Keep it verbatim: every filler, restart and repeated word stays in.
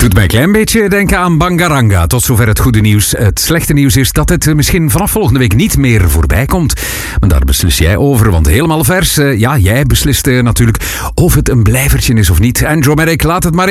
Doet mij een klein beetje denken aan Bangaranga. Tot zover het goede nieuws. Het slechte nieuws is dat het misschien vanaf volgende week niet meer voorbij komt. Maar daar beslis jij over, want helemaal vers. Ja, jij beslist natuurlijk of het een blijvertje is of niet. Andromedic, laat het maar